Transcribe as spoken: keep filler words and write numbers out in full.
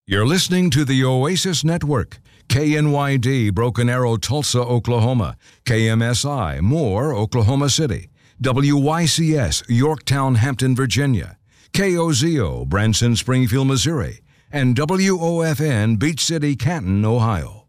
You're listening to the Oasis Network, K N Y D, Broken Arrow, Tulsa, Oklahoma, K M S I, Moore, Oklahoma City, W Y C S, Yorktown, Hampton, Virginia, K O Z O, Branson, Springfield, Missouri, and W O F N, Beach City, Canton, Ohio.